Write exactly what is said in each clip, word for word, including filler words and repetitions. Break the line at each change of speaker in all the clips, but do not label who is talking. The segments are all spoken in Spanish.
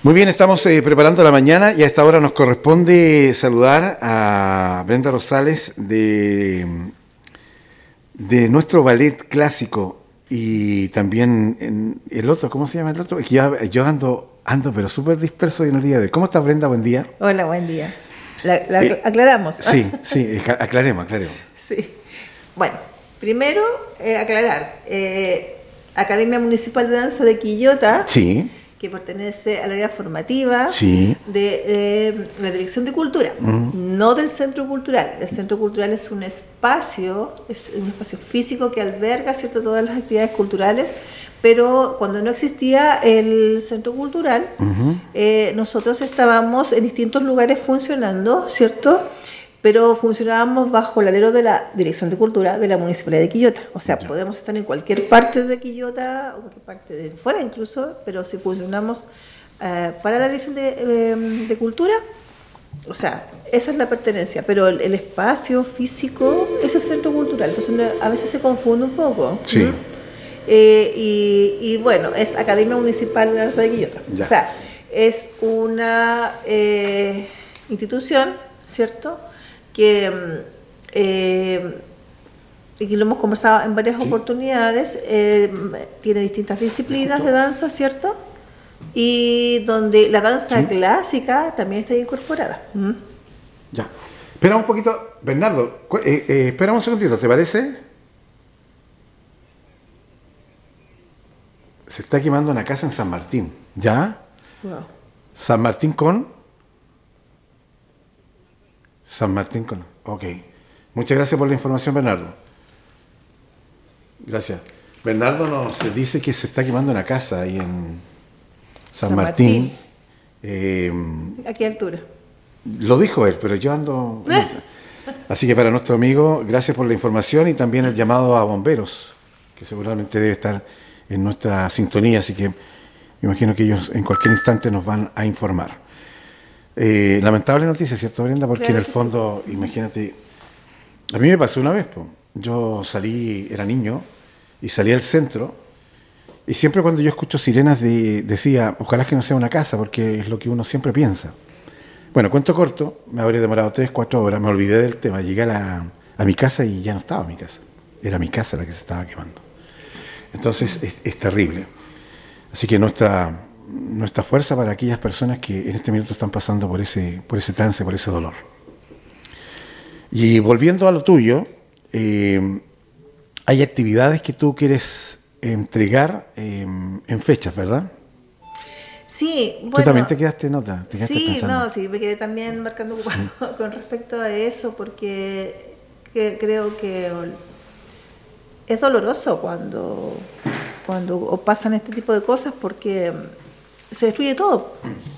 Muy bien, estamos eh, preparando la mañana y a esta hora nos corresponde saludar a Brenda Rosales de, de nuestro ballet clásico y también en el otro, ¿cómo se llama el otro? Es que ya, yo ando, ando pero súper disperso hoy en el día de hoy. ¿Cómo estás, Brenda? Buen día.
Hola, buen día. La, la,
eh,
aclaramos.
Sí, sí, aclaremos, aclaremos.
Sí. Bueno, primero eh, aclarar. Eh, Academia Municipal de Danza de Quillota.
Sí.
Que pertenece al área formativa
sí.
de eh, la Dirección de Cultura, uh-huh. no del Centro Cultural. El Centro Cultural es un espacio, es un espacio físico que alberga, ¿cierto?, todas las actividades culturales, pero cuando no existía el Centro Cultural, uh-huh. eh, nosotros estábamos en distintos lugares funcionando, ¿cierto?, pero funcionábamos bajo el alero de la Dirección de Cultura de la Municipalidad de Quillota. O sea, ya. podemos estar en cualquier parte de Quillota, o cualquier parte de fuera incluso, pero si funcionamos eh, para la Dirección de, eh, de Cultura, o sea, esa es la pertenencia, pero el, el espacio físico es el Centro Cultural, entonces a veces se confunde un poco.
Sí.
¿no? Eh, y, y bueno, es Academia Municipal de Danza de Quillota. Ya. O sea, es una eh, institución, ¿cierto?, que, eh, y que lo hemos conversado en varias sí. oportunidades, eh, tiene distintas disciplinas de danza, ¿cierto? Y donde la danza sí. clásica también está incorporada. ¿Mm?
Ya. Espera un poquito, Bernardo, eh, eh, espera un segundito, ¿te parece? Se está quemando una casa en San Martín, ¿ya? Wow. San Martín con... San Martín con... Ok. Muchas gracias por la información, Bernardo. Gracias. Bernardo nos dice que se está quemando una casa ahí en San, San Martín. Martín. Eh,
¿A qué altura?
Lo dijo él, pero yo ando... Así que para nuestro amigo, gracias por la información y también el llamado a bomberos, que seguramente debe estar en nuestra sintonía, así que me imagino que ellos en cualquier instante nos van a informar. Eh, lamentable noticia, ¿cierto, Brenda? Porque claro en el fondo, sí. imagínate, a mí me pasó una vez, po. Yo salí, era niño, y salí al centro, y siempre cuando yo escucho sirenas de, decía, ojalá que no sea una casa, porque es lo que uno siempre piensa. Bueno, cuento corto, me habría demorado tres, cuatro horas, me olvidé del tema, llegué a, la, a mi casa y ya no estaba mi casa, era mi casa la que se estaba quemando. Entonces es, es terrible. Así que nuestra... nuestra fuerza para aquellas personas que en este minuto están pasando por ese, por ese trance, por ese dolor. Y volviendo a lo tuyo, eh, hay actividades que tú quieres entregar eh, en fechas, ¿verdad?
Sí, bueno.
¿Tú también te quedaste nota? Te quedaste
sí,
pensando.
no, sí, me quedé también marcando sí. con respecto a eso, porque que, creo que es doloroso cuando, cuando pasan este tipo de cosas, porque se destruye todo.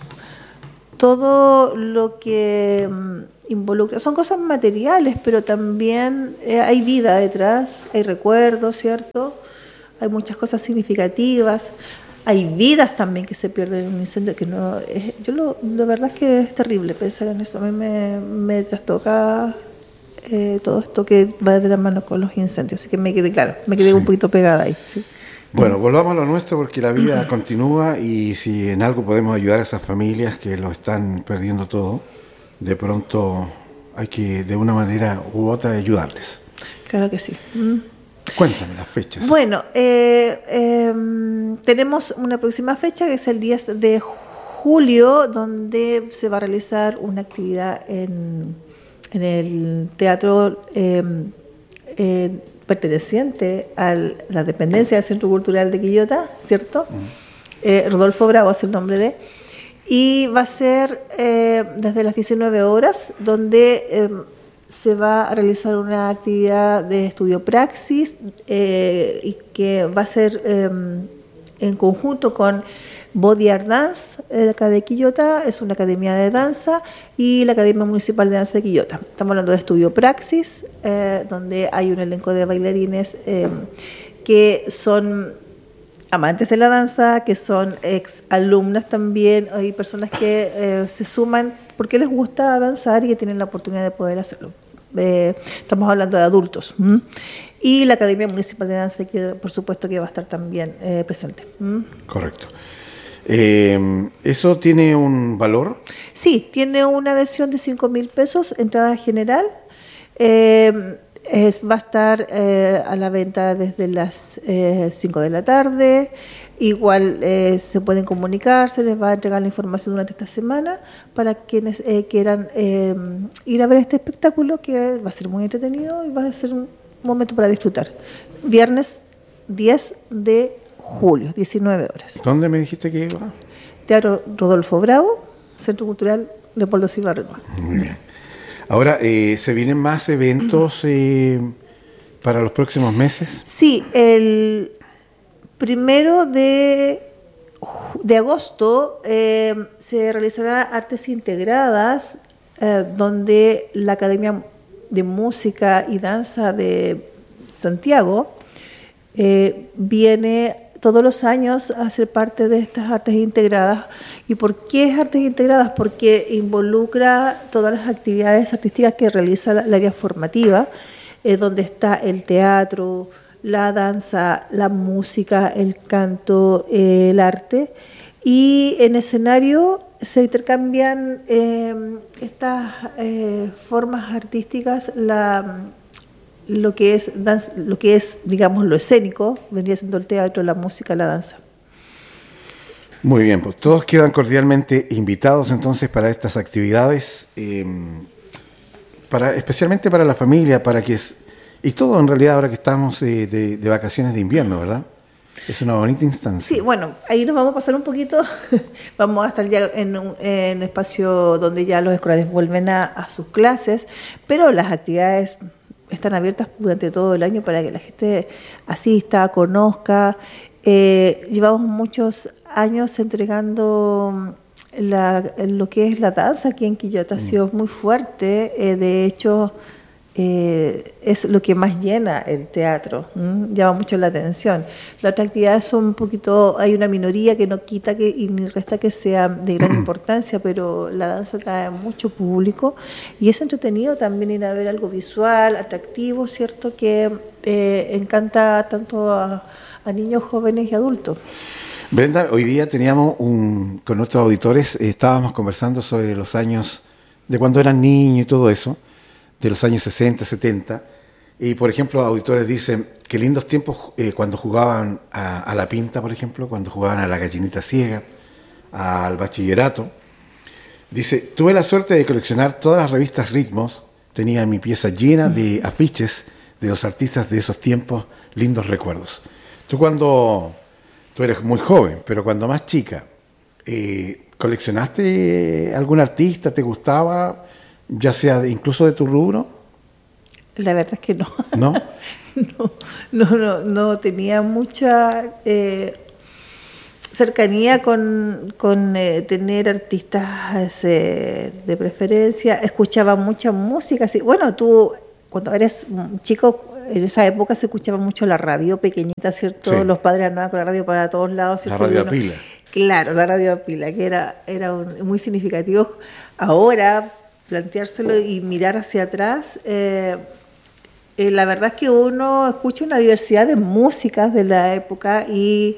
Todo lo que involucra, son cosas materiales, pero también eh, hay vida detrás, hay recuerdos, ¿cierto? Hay muchas cosas significativas, hay vidas también que se pierden en un incendio, que no es, yo lo, la verdad es que es terrible pensar en esto, a mí me, me trastoca eh, todo esto que va de la mano con los incendios, así que me quedé, claro, me quedé sí. un poquito pegada ahí, sí.
Bueno, volvamos a lo nuestro porque la vida continúa y si en algo podemos ayudar a esas familias que lo están perdiendo todo, de pronto hay que de una manera u otra ayudarles.
Claro que sí. Mm.
Cuéntame las fechas.
Bueno, eh, eh, tenemos una próxima fecha que es el diez de julio, donde se va a realizar una actividad en, en el teatro eh, eh, perteneciente a la dependencia del Centro Cultural de Quillota, ¿cierto? Uh-huh. Eh, Rodolfo Bravo es el nombre de, y va a ser eh, desde las diecinueve horas, donde eh, se va a realizar una actividad de estudio praxis eh, y que va a ser eh, en conjunto con Body Art Dance, eh, acá de Quillota, es una academia de danza, y la Academia Municipal de Danza de Quillota. Estamos hablando de estudio praxis, eh, donde hay un elenco de bailarines eh, que son amantes de la danza, que son ex alumnas también, hay personas que eh, se suman porque les gusta danzar y que tienen la oportunidad de poder hacerlo. Eh, estamos hablando de adultos. ¿Mm? Y la Academia Municipal de Danza, que por supuesto que va a estar también eh, presente. ¿Mm?
Correcto.
Eh,
¿Eso tiene un valor?
Sí, tiene una adhesión de cinco mil pesos, entrada general. Eh, es, va a estar eh, a la venta desde las eh, cinco de la tarde. Igual eh, se pueden comunicar, se les va a entregar la información durante esta semana para quienes eh, quieran eh, ir a ver este espectáculo, que va a ser muy entretenido y va a ser un momento para disfrutar. Viernes diez de julio, diecinueve horas.
¿Dónde me dijiste que iba?
Teatro Rodolfo Bravo, Centro Cultural Leopoldo Silva Renoir.
Muy bien. Ahora, eh, ¿se vienen más eventos eh, para los próximos meses?
Sí, el primero de, de agosto eh, se realizará Artes Integradas, eh, donde la Academia de Música y Danza de Santiago eh, viene todos los años a ser parte de estas artes integradas. ¿Y por qué es artes integradas? Porque involucra todas las actividades artísticas que realiza la, la área formativa, eh, donde está el teatro, la danza, la música, el canto, eh, el arte. Y en escenario se intercambian eh, estas eh, formas artísticas, la lo que es danza, lo que es, digamos, lo escénico, vendría siendo el teatro, la música, la danza.
Muy bien, pues todos quedan cordialmente invitados entonces para estas actividades, eh, para, especialmente para la familia, para que es, y todo en realidad ahora que estamos eh, de, de vacaciones de invierno, ¿verdad? Es una bonita instancia.
Sí, bueno, ahí nos vamos a pasar un poquito, vamos a estar ya en un en espacio donde ya los escolares vuelven a, a sus clases, pero las actividades están abiertas durante todo el año para que la gente asista, conozca. Eh, llevamos muchos años entregando la, lo que es la danza aquí en Quillota, ha sido muy fuerte. Eh, de hecho, eh, es lo que más llena el teatro, ¿m? Llama mucho la atención. Las otras actividades son un poquito, hay una minoría que no quita que, y ni resta que sea de gran importancia, pero la danza trae mucho público y es entretenido también ir a ver algo visual, atractivo, ¿cierto? Que eh, encanta tanto a, a niños, jóvenes y adultos.
Brenda, hoy día teníamos un, con nuestros auditores, eh, estábamos conversando sobre los años de cuando eran niños y todo eso, de los años sesenta, setenta, y por ejemplo auditores dicen que lindos tiempos eh, cuando jugaban a, a la pinta, por ejemplo, cuando jugaban a la gallinita ciega, al bachillerato. Dice, tuve la suerte de coleccionar todas las revistas Ritmos, tenía mi pieza llena de afiches de los artistas de esos tiempos, lindos recuerdos. Tú cuando, tú eres muy joven, pero cuando más chica, eh, ¿coleccionaste algún artista? ¿Te gustaba? Ya sea de, incluso de tu rubro.
La verdad es que no.
¿No?
no, no, no, no tenía mucha eh, cercanía con, con eh, tener artistas eh, de preferencia. Escuchaba mucha música. Así. Bueno, tú cuando eres chico, en esa época se escuchaba mucho la radio pequeñita, ¿cierto? Sí. Los padres andaban con la radio para todos lados. ¿Cierto?
La radio a pila.
Claro, la radio a pila, que era, era un, muy significativo. Ahora, planteárselo y mirar hacia atrás, eh, eh, la verdad es que uno escucha una diversidad de músicas de la época y,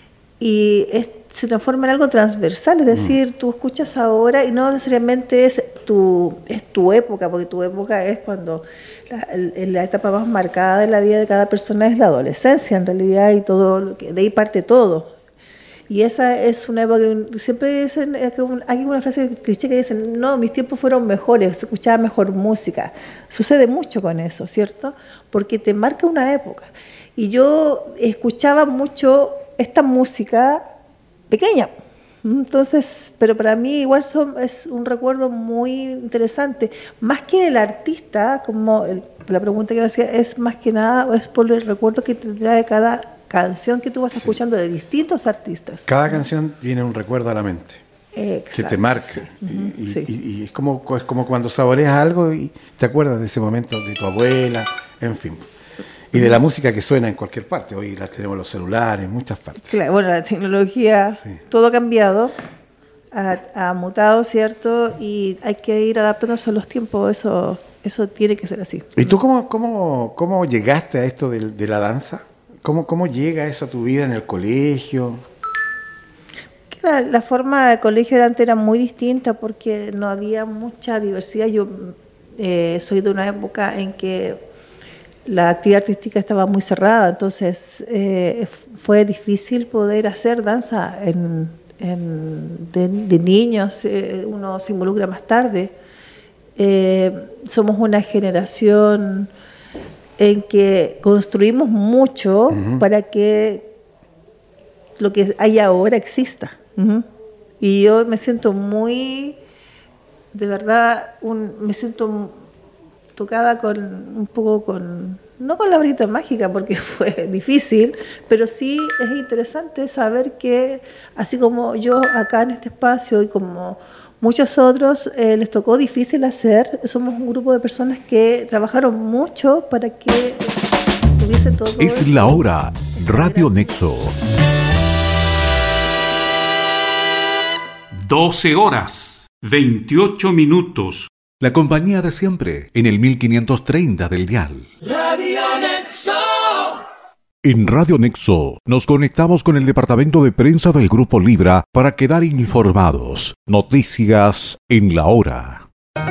y es, se transforma en algo transversal, es decir, mm. tú escuchas ahora y no necesariamente es tu, es tu época, porque tu época es cuando la, la etapa más marcada de la vida de cada persona es la adolescencia en realidad, y todo lo que, de ahí parte todo. Y esa es una época que siempre dicen, hay una frase cliché que dicen, no, mis tiempos fueron mejores, se escuchaba mejor música. Sucede mucho con eso, ¿cierto? Porque te marca una época. Y yo escuchaba mucho esta música pequeña. Entonces, pero para mí igual son, es un recuerdo muy interesante. Más que el artista, como el, la pregunta que me hacía, es más que nada, es por el recuerdo que te trae cada canción que tú vas escuchando sí. de distintos artistas.
Cada canción tiene un recuerdo a la mente.
Exacto,
que te marca.
Sí.
Y,
sí.
y, y es, como, es como cuando saboreas algo y te acuerdas de ese momento de tu abuela, en fin. Y de la música que suena en cualquier parte. Hoy la tenemos los celulares, en muchas partes.
Claro, bueno, la tecnología, sí. todo ha cambiado, ha, ha mutado, ¿cierto? Y hay que ir adaptándose a los tiempos, eso, eso tiene que ser así.
¿Y tú cómo, cómo, cómo llegaste a esto de, de la danza? ¿Cómo, ¿Cómo llega eso a tu vida en el colegio?
La, la forma de colegio de antes era muy distinta porque no había mucha diversidad. Yo eh, soy de una época en que la actividad artística estaba muy cerrada, entonces eh, fue difícil poder hacer danza en, en, de, de niños, eh, uno se involucra más tarde. Eh, somos una generación en que construimos mucho uh-huh. para que lo que hay ahora exista. Uh-huh. Y yo me siento muy, de verdad, un, me siento tocada con un poco con, no con la varita mágica porque fue difícil, pero sí es interesante saber que así como yo acá en este espacio y como muchos otros eh, les tocó difícil hacer, somos un grupo de personas que trabajaron mucho para que tuviese todo.
Es la hora, Radio Nexo.
doce horas, veintiocho minutos.
La compañía de siempre, en el mil quinientos treinta del dial.
Radio Nexo.
En Radio Nexo nos conectamos con el departamento de prensa del Grupo Libra para quedar informados. Noticias en la hora.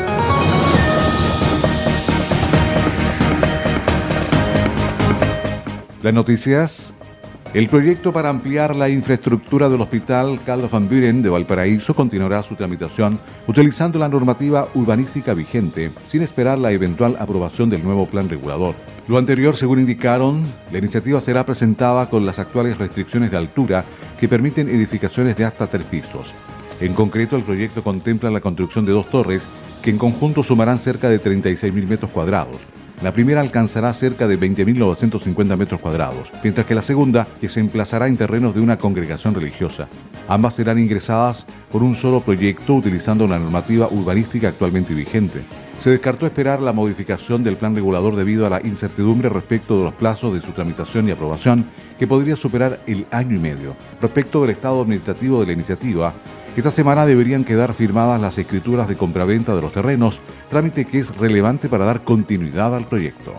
Las noticias. El proyecto para ampliar la infraestructura del Hospital Carlos Van Buren de Valparaíso continuará su tramitación utilizando la normativa urbanística vigente, sin esperar la eventual aprobación del nuevo plan regulador. Lo anterior, según indicaron, la iniciativa será presentada con las actuales restricciones de altura que permiten edificaciones de hasta tres pisos. En concreto, el proyecto contempla la construcción de dos torres que en conjunto sumarán cerca de treinta y seis mil metros cuadrados. La primera alcanzará cerca de veinte mil novecientos cincuenta metros cuadrados, mientras que la segunda, que se emplazará en terrenos de una congregación religiosa. Ambas serán ingresadas por un solo proyecto utilizando la normativa urbanística actualmente vigente. Se descartó esperar la modificación del plan regulador debido a la incertidumbre respecto de los plazos de su tramitación y aprobación, que podría superar el año y medio. Respecto del estado administrativo de la iniciativa, esta semana deberían quedar firmadas las escrituras de compraventa de los terrenos, trámite que es relevante para dar continuidad al proyecto.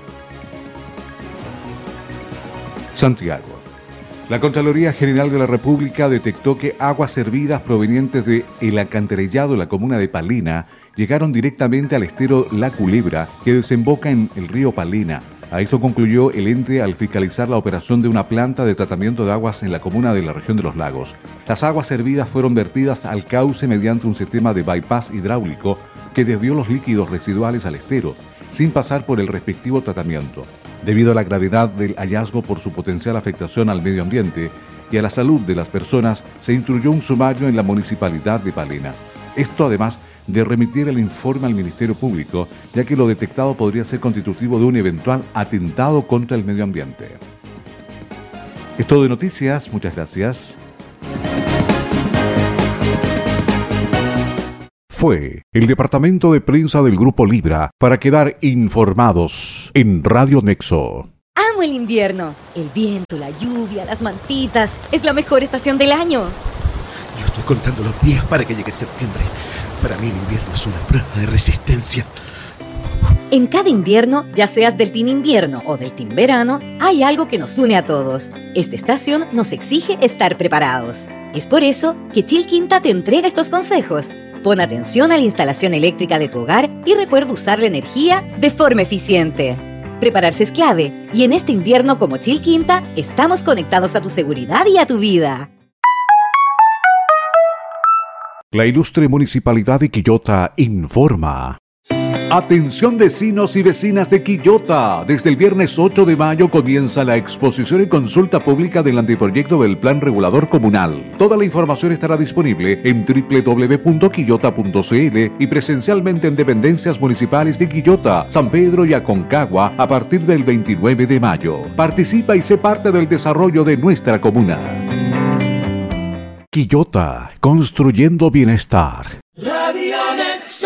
Santiago. La Contraloría General de la República detectó que aguas servidas provenientes de el alcantarillado de la comuna de Palena llegaron directamente al estero La Culebra, que desemboca en el río Palena. A esto concluyó el ente al fiscalizar la operación de una planta de tratamiento de aguas en la comuna de la región de Los Lagos. Las aguas servidas fueron vertidas al cauce mediante un sistema de bypass hidráulico que desvió los líquidos residuales al estero, sin pasar por el respectivo tratamiento. Debido a la gravedad del hallazgo por su potencial afectación al medio ambiente y a la salud de las personas, se instruyó un sumario en la municipalidad de Palena. Esto además de remitir el informe al Ministerio Público, ya que lo detectado podría ser constitutivo de un eventual atentado contra el medio ambiente. Es todo de noticias, muchas gracias. Fue el departamento de prensa del Grupo Libra para quedar informados en Radio Nexo.
Amo el invierno, el viento, la lluvia, las mantitas, es la mejor estación del año.
Yo estoy contando los días para que llegue septiembre. Para mí el invierno es una prueba de resistencia.
En cada invierno, ya seas del team invierno o del team verano, hay algo que nos une a todos. Esta estación nos exige estar preparados. Es por eso que Chilquinta te entrega estos consejos. Pon atención a la instalación eléctrica de tu hogar y recuerda usar la energía de forma eficiente. Prepararse es clave y en este invierno como Chilquinta estamos conectados a tu seguridad y a tu vida.
La ilustre Municipalidad de Quillota informa. Atención vecinos y vecinas de Quillota. Desde el viernes ocho de mayo comienza la exposición y consulta pública del anteproyecto del Plan Regulador Comunal. Toda la información estará disponible en doble u doble u doble u punto quillota punto c l y presencialmente en dependencias municipales de Quillota, San Pedro y Aconcagua a partir del veintinueve de mayo. Participa y sé parte del desarrollo de nuestra comuna. Quillota, construyendo bienestar.
Radio Nexo.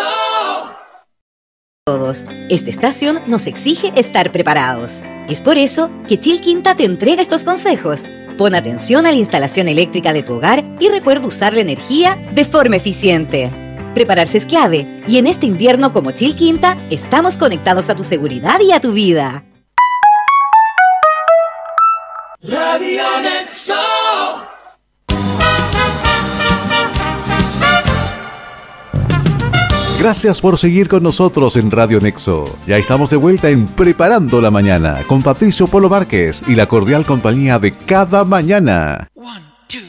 Todos. Esta estación nos exige estar preparados. Es por eso que Chilquinta te entrega estos consejos. Pon atención a la instalación eléctrica de tu hogar y recuerda usar la energía de forma eficiente. Prepararse es clave y en este invierno como Chilquinta estamos conectados a tu seguridad y a tu vida.
Radio Nexo.
Gracias por seguir con nosotros en Radio Nexo. Ya estamos de vuelta en Preparando la Mañana con Patricio Polo Márquez y la cordial compañía de cada mañana.
One.